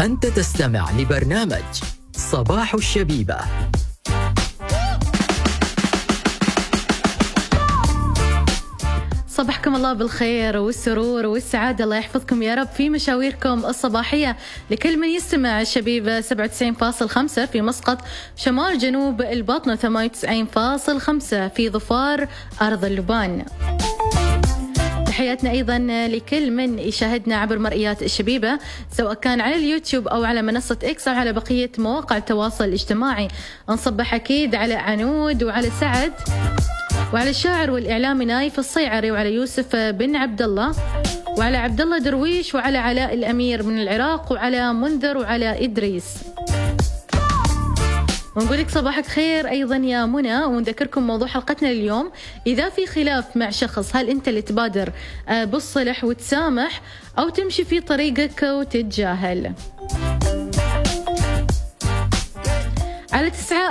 أنت تستمع لبرنامج صباح الشبيبة. صباحكم الله بالخير والسرور والسعادة، الله يحفظكم يا رب في مشاويركم الصباحية. لكل من يستمع الشبيبة 97.5 في مسقط شمال جنوب الباطنة، 98.5 في ظفار أرض اللبان. تحياتنا أيضا لكل من يشاهدنا عبر مرئيات الشبيبة، سواء كان على اليوتيوب أو على منصة إكس أو على بقية مواقع التواصل الاجتماعي. نصبح أكيد على عنود وعلى سعد وعلى الشاعر والإعلامي نايف الصيعري وعلى يوسف بن عبد الله وعلى عبد الله درويش وعلى علاء الأمير من العراق وعلى منذر وعلى إدريس. ونقول لك صباحك خير أيضا يا منى، ونذكركم موضوع حلقتنا اليوم: إذا في خلاف مع شخص هل أنت اللي تبادر بالصلح وتسامح أو تمشي في طريقك وتتجاهل؟ على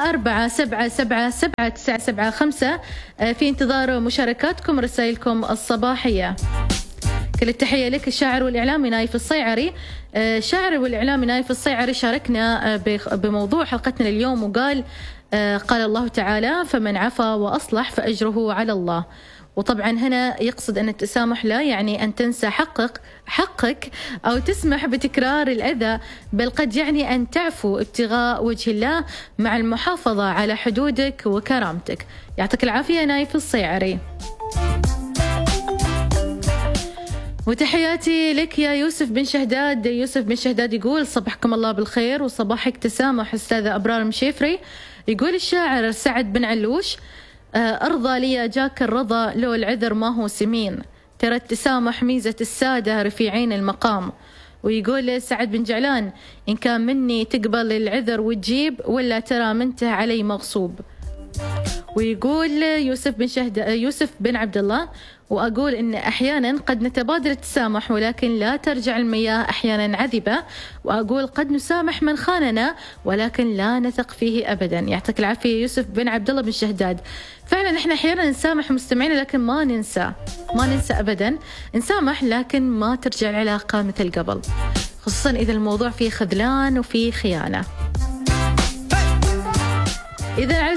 9477777975 في انتظار مشاركاتكم رسائلكم الصباحية. كل التحية لك الشاعر والإعلامي نايف الصيعري. الشاعر والإعلامي نايف الصيعري شاركنا بموضوع حلقتنا اليوم وقال قال الله تعالى: فمن عفا وأصلح فأجره على الله. وطبعا هنا يقصد أن التسامح لا يعني أن تنسى حقك أو تسمح بتكرار الأذى، بل قد يعني أن تعفو ابتغاء وجه الله مع المحافظة على حدودك وكرامتك. يعطيك العافية نايف الصيعري. وتحياتي لك يا يوسف بن شهداد. يوسف بن شهداد يقول: صبحكم الله بالخير وصباحك تسامح أستاذة أبرار مشيفري. يقول الشاعر سعد بن علوش: أرضى لي جاك الرضا لو العذر ما هو سمين، ترى التسامح ميزة السادة رفيعين المقام. ويقول سعد بن جعلان: إن كان مني تقبل العذر وتجيب، ولا ترى منته علي مغصوب. ويقول يوسف بن عبد الله: وأقول إن أحيانا قد نتبادل التسامح ولكن لا ترجع المياه أحيانا عذبة. وأقول قد نسامح من خاننا ولكن لا نثق فيه أبدا. يعطيك العافية يوسف بن عبد الله بن شهداد. فعلا إحنا أحيانا نسامح مستمعين لكن ما ننسى أبدا. نسامح لكن ما ترجع العلاقة مثل قبل، خصوصا إذا الموضوع فيه خذلان وفيه خيانة. إذا على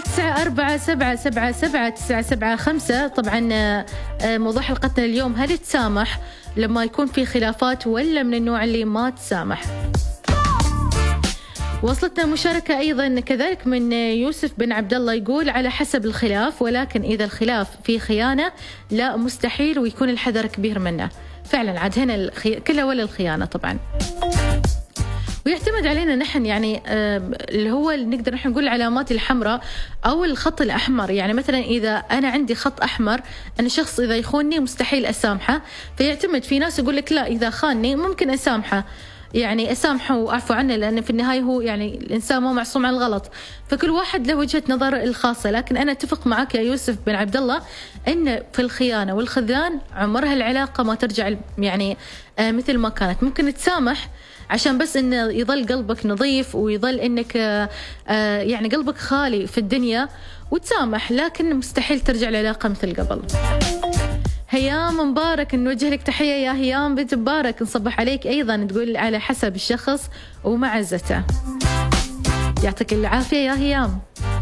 9477777975 طبعا موضوع حلقتنا اليوم: هل تسامح لما يكون في خلافات ولا من النوع اللي ما تسامح؟ وصلتنا مشاركة أيضا كذلك من يوسف بن عبد الله، يقول: على حسب الخلاف، ولكن إذا الخلاف في خيانة لا مستحيل ويكون الحذر كبير منه. فعلا عاد هنا كلها ولا الخيانة طبعا، ويعتمد علينا نحن يعني اللي هو نقدر نحن نقول العلامات الحمراء أو الخط الأحمر. يعني مثلا إذا أنا عندي خط أحمر، أنا شخص إذا يخونني مستحيل أسامحه، فيعتمد. في ناس يقول لك لا، إذا خانني ممكن أسامحه، يعني أسامحه وأعفو عنه، لأن في النهاية هو يعني الإنسان مو معصوم عن الغلط، فكل واحد له وجهة نظر الخاصة. لكن أنا أتفق معك يا يوسف بن عبد الله إن في الخيانة والخذلان عمرها العلاقة ما ترجع يعني مثل ما كانت. ممكن تسامح عشان بس إن يظل قلبك نظيف ويظل إنك يعني قلبك خالي في الدنيا، وتسامح، لكن مستحيل ترجع العلاقة مثل قبل. هيام مبارك، نوجه لك تحية يا هيام بنت مبارك، نصبح عليك أيضا. تقول على حسب الشخص ومعزته. يعطيك العافية يا هيام.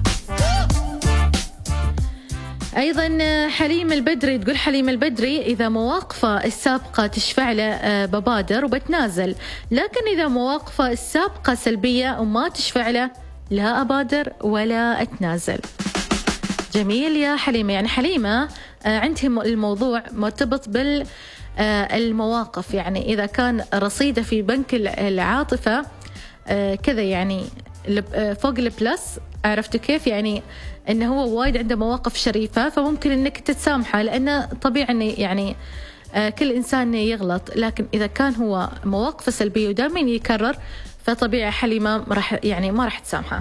أيضا حليم البدري، تقول حليم البدري: إذا مواقفه السابقة تشفع له ببادر وبتنازل، لكن إذا مواقفه السابقة سلبية وما تشفع له لا أبادر ولا أتنازل. جميل يا حليمة. يعني حليمة عندهم الموضوع مرتبط بالمواقف، يعني إذا كان رصيده في بنك العاطفة كذا يعني فوق البلس، عرفتوا كيف؟ يعني إنه هو وايد عنده مواقف شريفة، فممكن إنك تتسامحه، لأنه طبيعي إنه يعني كل إنسان يغلط. لكن إذا كان هو مواقفه سلبية ودائما يكرر، فطبيعي حليمة ما راح تسامحه.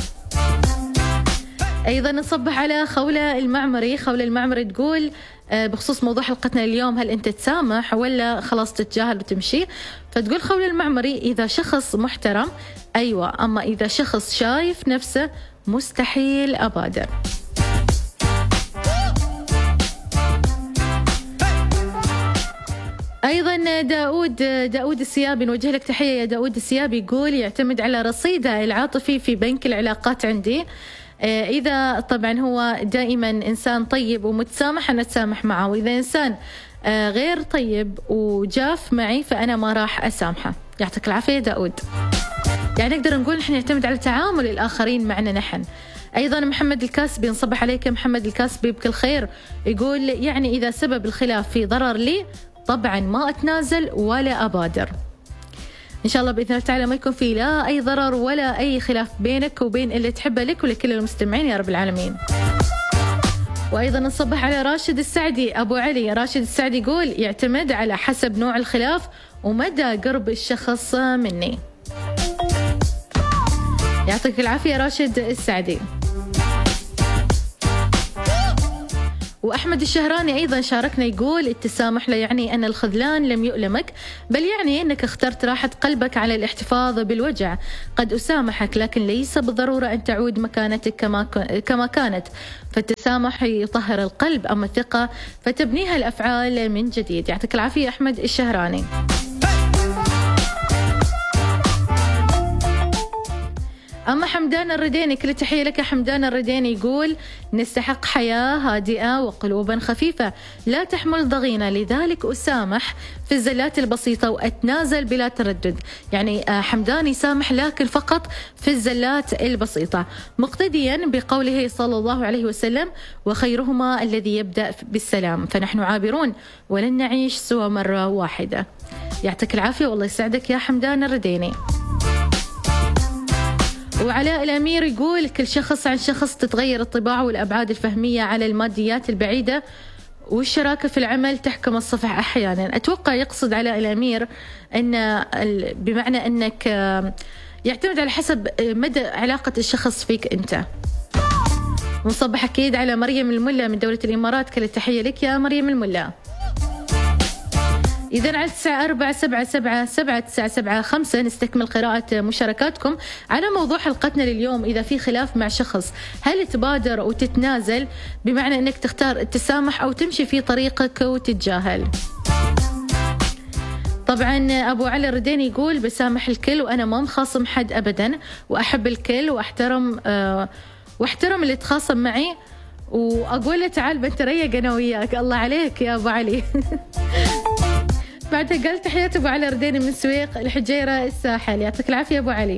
أيضا نصبح على خولة المعمري. خولة المعمري تقول بخصوص موضوع حلقتنا اليوم: هل أنت تسامح ولا خلاص تتجاهل وتمشي؟ فتقول خولة المعمري: إذا شخص محترم أيوة، أما إذا شخص شايف نفسه مستحيل أبادر. أيضا طبعا داود السيابي، نوجه لك تحية يا داود السيابي، يقول يعتمد على رصيده العاطفي في بنك العلاقات عندي. إذا طبعا هو دائما إنسان طيب ومتسامح أنا أتسامح معه، وإذا إنسان غير طيب وجاف معي فأنا ما راح أسامحه. يعطيك العافية داود. يعني نقدر نقول نحن نعتمد على تعامل الآخرين معنا نحن. أيضا محمد الكاسبي، نصبح عليك محمد الكاسبي بكل خير، يقول يعني إذا سبب الخلاف في ضرر لي طبعا ما أتنازل ولا أبادر. إن شاء الله بإذن الله تعالى ما يكون في لا أي ضرر ولا أي خلاف بينك وبين اللي تحبه لك ولكل المستمعين يا رب العالمين. وأيضا نصبح على راشد السعدي أبو علي. راشد السعدي يقول يعتمد على حسب نوع الخلاف ومدى قرب الشخص مني. يعطيك العافية راشد السعدي. وأحمد الشهراني أيضا شاركنا، يقول التسامح لا يعني أن الخذلان لم يؤلمك، بل يعني أنك اخترت راحة قلبك على الاحتفاظ بالوجع. قد أسامحك لكن ليس بالضرورة أن تعود مكانتك كما كانت، فالتسامح يطهر القلب، أما الثقة فتبنيها الأفعال من جديد. يعطيك العافية أحمد الشهراني. أما حمدان الرديني، كل تحية لك حمدان الرديني، يقول نستحق حياة هادئة وقلوبا خفيفة لا تحمل ضغينة، لذلك أسامح في الزلات البسيطة وأتنازل بلا تردد. يعني حمدان يسامح لكن فقط في الزلات البسيطة، مقتديا بقوله صلى الله عليه وسلم وخيرهما الذي يبدأ بالسلام، فنحن عابرون ولن نعيش سوى مرة واحدة. يعطيك العافية والله يسعدك يا حمدان الرديني. وعلاء الأمير يقول كل شخص عن شخص تتغير الطباع والأبعاد الفهمية على الماديات البعيدة، والشراكة في العمل تحكم الصفح أحيانا. أتوقع يقصد علاء الأمير أن بمعنى أنك يعتمد على حسب مدى علاقة الشخص فيك أنت. ونصبح أكيد على مريم الملا من دولة الإمارات، كل التحية لك يا مريم الملا. إذن على 9477777975 نستكمل قراءة مشاركاتكم على موضوع حلقتنا لليوم. إذا في خلاف مع شخص هل تبادر وتتنازل، بمعنى أنك تختار التسامح أو تمشي في طريقك وتتجاهل؟ طبعا أبو علي الرديني يقول بسامح الكل وأنا ما مخاصم حد أبدا، وأحب الكل واحترم اللي تخاصم معي، وأقول له تعال بنتريق أنا وياك. الله عليك يا أبو علي. بعدها قال تحيات أبو علي الرديني من سويق الحجيرة الساحل. يعطيك العافية أبو علي.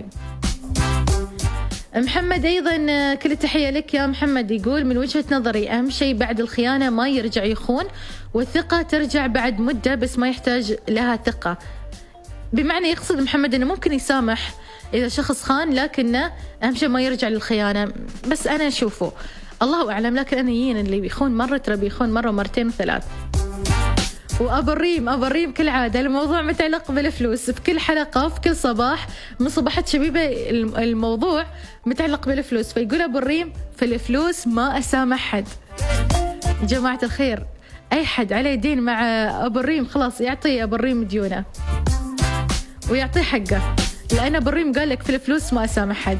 محمد أيضا كل التحية لك يا محمد، يقول من وجهة نظري أهم شيء بعد الخيانة ما يرجع يخون، والثقة ترجع بعد مدة بس ما يحتاج لها ثقة. بمعنى يقصد محمد أنه ممكن يسامح إذا شخص خان، لكنه أهم شيء ما يرجع للخيانة. بس أنا أشوفه الله أعلم، لكن أنا يين اللي بيخون مرة ترى بيخون مرة مرتين وثلاث. وأبو الريم كالعادة الموضوع متعلق بالفلوس، في كل حلقة في كل صباح من صباحات شبيبة الموضوع متعلق بالفلوس، فيقول أبو الريم في الفلوس ما أسامح حد. جماعة الخير أي حد عليه دين مع أبو الريم خلاص يعطي أبو الريم ديونه ويعطيه حقه، لأن أبو الريم قال لك في الفلوس ما أسامح حد.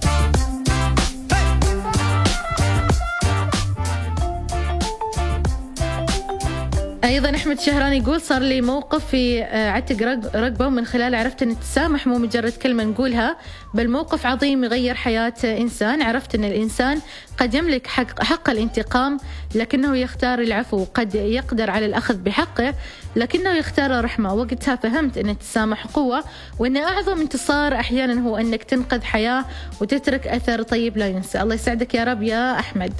أيضا أحمد شهراني يقول صار لي موقف في عتق رقبة، ومن خلاله عرفت أن التسامح مو مجرد كلمة نقولها، بل موقف عظيم يغير حياة إنسان. عرفت أن الإنسان قد يملك حق الانتقام لكنه يختار العفو، قد يقدر على الأخذ بحقه لكنه يختار الرحمة. وقتها فهمت أن التسامح قوة، وأن أعظم انتصار أحيانا هو أنك تنقذ حياة وتترك أثر طيب لا ينسى. الله يسعدك يا رب يا أحمد.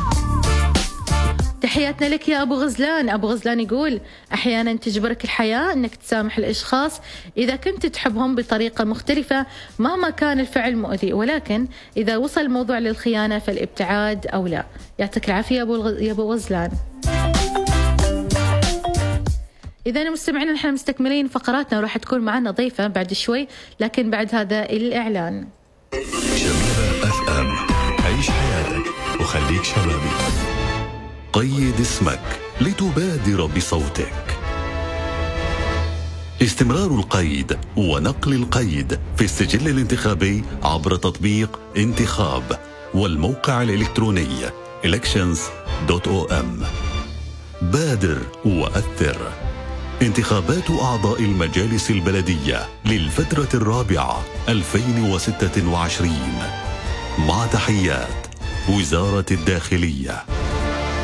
تحياتنا لك يا أبو غزلان. أبو غزلان يقول أحيانا تجبرك الحياة أنك تسامح الأشخاص إذا كنت تحبهم بطريقة مختلفة مهما كان الفعل مؤذي، ولكن إذا وصل الموضوع للخيانة فالابتعاد أولى. يعطيك العافية يا أبو غزلان. إذا مستمعين نحن مستكملين فقراتنا، وراح تكون معنا ضيفة بعد شوي، لكن بعد هذا الإعلان. شباب اف ام، عيش حياتك وخليك شبابي. قيد اسمك لتبادر بصوتك. استمرار القيد ونقل القيد في السجل الانتخابي عبر تطبيق انتخاب والموقع الإلكتروني elections.om. بادر وأثر. انتخابات أعضاء المجالس البلدية للفترة الرابعة 2026. مع تحيات وزارة الداخلية.